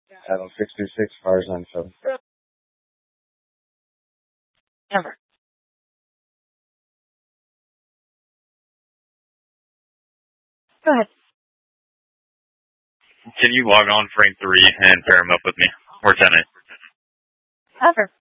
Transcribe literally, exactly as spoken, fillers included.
Channel six two six, Fires nine seven. Over. Go ahead. Can you log on frame three and pair him up with me? Or ten eight. Over.